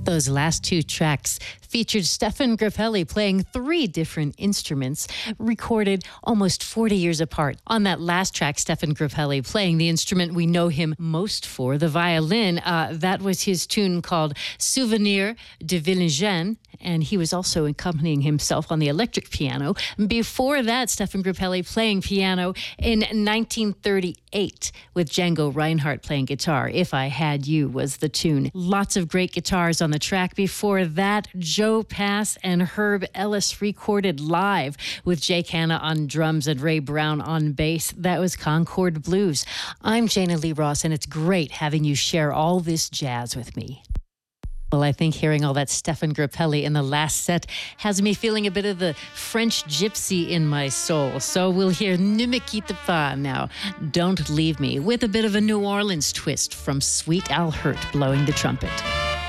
Those last two tracks featured Stefan Grappelli playing three different instruments, recorded almost 40 years apart. On that last track, Stefan Grappelli playing the instrument we know him most for, the violin. That was his tune called Souvenir de Villingen, and he was also accompanying himself on the electric piano. Before that, Stefan Grappelli playing piano in 1938 with Django Reinhardt playing guitar. If I Had You was the tune. Lots of great guitars on the track. Before that, Joe Pass and Herb Ellis recorded live with Jake Hanna on drums and Ray Brown on bass. That was Concord Blues. I'm Jana Lee Ross, and it's great having you share all this jazz with me. Well, I think hearing all that Stefan Grappelli in the last set has me feeling a bit of the French gypsy in my soul. So we'll hear Ne me quitte pas now, Don't Leave Me, with a bit of a New Orleans twist from Sweet Al Hirt blowing the trumpet.